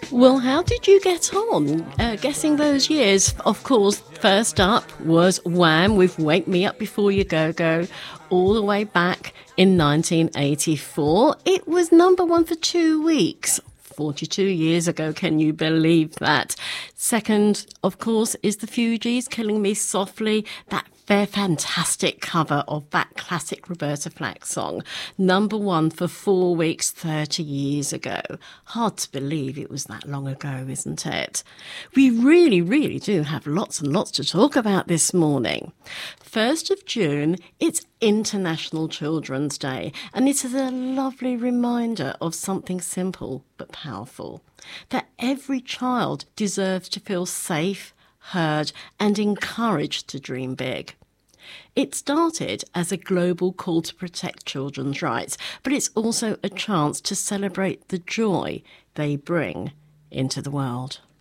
Well, how did you get on guessing those years? Of course, first up was Wham with Wake Me Up Before You Go Go, all the way back in 1984. It was number one for 2 weeks. 42 years ago, can you believe that? Second, of course, is the Fugees, Killing Me Softly, that fantastic cover of that classic Roberta Flack song. Number one for 4 weeks 30 years ago. Hard to believe it was that long ago, isn't it? We really do have lots and lots to talk about this morning. 1st of June, it's International Children's Day, and it is a lovely reminder of something simple but powerful, that every child deserves to feel safe, heard and encouraged to dream big. It started as a global call to protect children's rights, but it's also a chance to celebrate the joy they bring into the world.